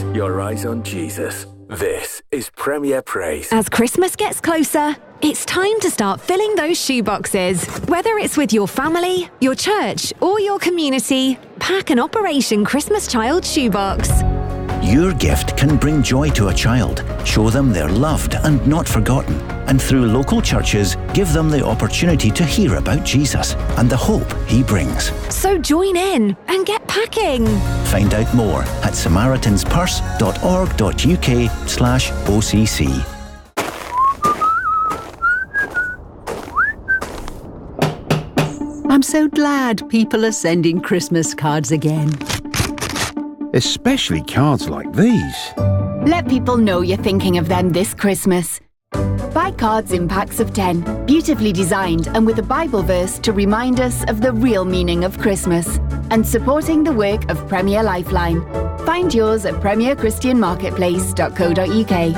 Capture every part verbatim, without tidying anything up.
your eyes on Jesus. This is Premier Praise. As Christmas gets closer, it's time to start filling those shoeboxes. Whether it's with your family, your church, or your community, pack an Operation Christmas Child shoebox. Your gift can bring joy to a child, show them they're loved and not forgotten, and through local churches, give them the opportunity to hear about Jesus and the hope he brings. So join in and get packing. Find out more at samaritanspurse.org.uk slash OCC. I'm so glad people are sending Christmas cards again. Especially cards like these. Let people know you're thinking of them this Christmas. Buy cards in packs of ten, beautifully designed and with a Bible verse to remind us of the real meaning of Christmas and supporting the work of Premier Lifeline. Find yours at premier christian marketplace dot co dot uk.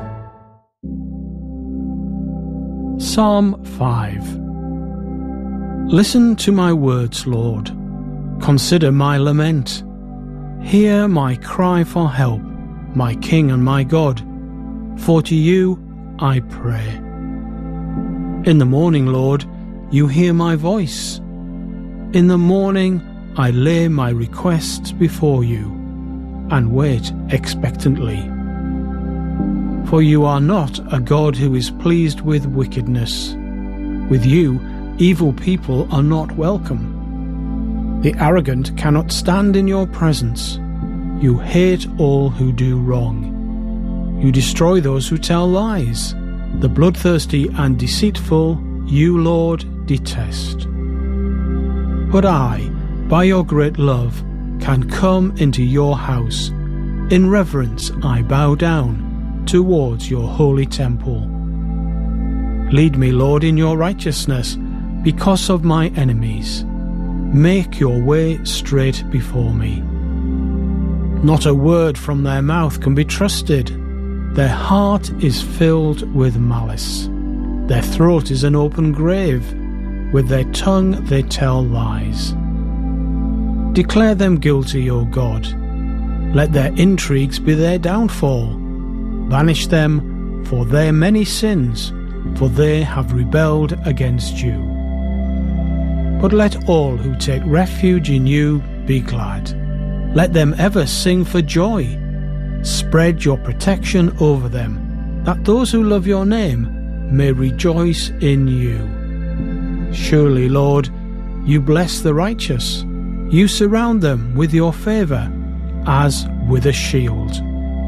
Psalm five. Listen to my words, Lord. Consider my lament. Hear my cry for help, my King and my God, for to you I pray. In the morning, Lord, you hear my voice. In the morning I lay my requests before you and wait expectantly. For you are not a God who is pleased with wickedness. With you, evil people are not welcome. The arrogant cannot stand in your presence. You hate all who do wrong. You destroy those who tell lies. The bloodthirsty and deceitful you, Lord, detest. But I, by your great love, can come into your house. In reverence I bow down towards your holy temple. Lead me, Lord, in your righteousness because of my enemies. Make your way straight before me. Not a word from their mouth can be trusted. Their heart is filled with malice. Their throat is an open grave. With their tongue they tell lies. Declare them guilty, O God. Let their intrigues be their downfall. Banish them for their many sins, for they have rebelled against you. But let all who take refuge in you be glad. Let them ever sing for joy. Spread your protection over them, that those who love your name may rejoice in you. Surely, Lord, you bless the righteous. You surround them with your favour, as with a shield.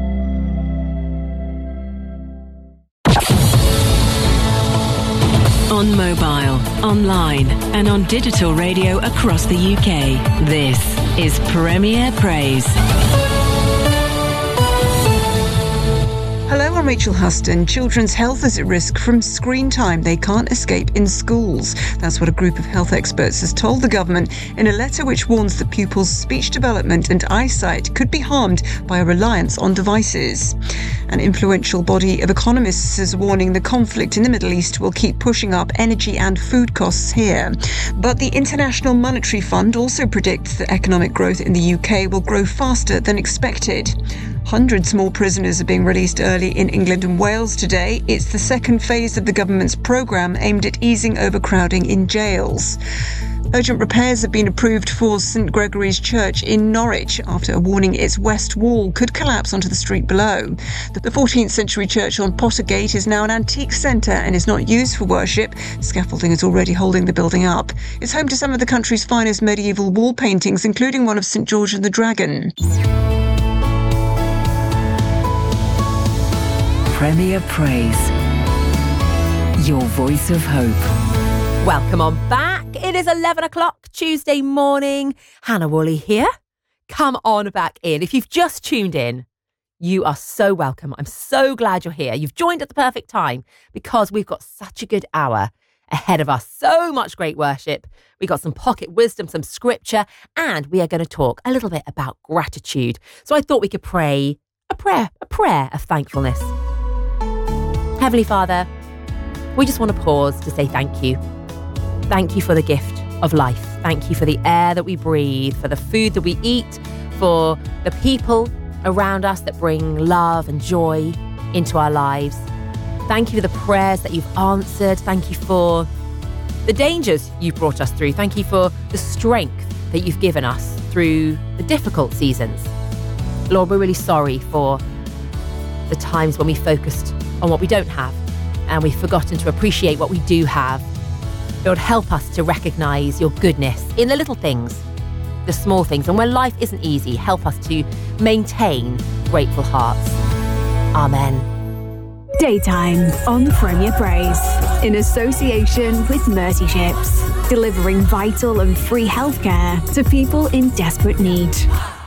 On mobile, online and on digital radio across the U K. This is Premier Praise. Hello, I'm Rachel Huston. Children's health is at risk from screen time they can't escape in schools. That's what a group of health experts has told the government in a letter which warns that pupils' speech development and eyesight could be harmed by a reliance on devices. An influential body of economists is warning the conflict in the Middle East will keep pushing up energy and food costs here. But the International Monetary Fund also predicts that economic growth in the U K will grow faster than expected. Hundreds more prisoners are being released early in England and Wales today. It's the second phase of the government's programme aimed at easing overcrowding in jails. Urgent repairs have been approved for St Gregory's Church in Norwich after a warning its west wall could collapse onto the street below. The fourteenth century church on Pottergate is now an antique centre and is not used for worship. Scaffolding is already holding the building up. It's home to some of the country's finest medieval wall paintings, including one of St George and the Dragon. Premier Praise. Your voice of hope. Welcome on back. It is eleven o'clock Tuesday morning. Hannah Woolley here. Come on back in. If you've just tuned in, you are so welcome. I'm so glad you're here. You've joined at the perfect time because we've got such a good hour ahead of us. So much great worship. We got some pocket wisdom, some scripture, and we are going to talk a little bit about gratitude. So I thought we could pray a prayer, a prayer of thankfulness. Heavenly Father, we just want to pause to say thank you. Thank you for the gift of life. Thank you for the air that we breathe, for the food that we eat, for the people around us that bring love and joy into our lives. Thank you for the prayers that you've answered. Thank you for the dangers you've brought us through. Thank you for the strength that you've given us through the difficult seasons. Lord, we're really sorry for the times when we focused on what we don't have and we've forgotten to appreciate what we do have. Lord, help us to recognise your goodness in the little things, the small things. And when life isn't easy, help us to maintain grateful hearts. Amen. Daytime on Premier Praise, in association with Mercy Ships, delivering vital and free healthcare to people in desperate need.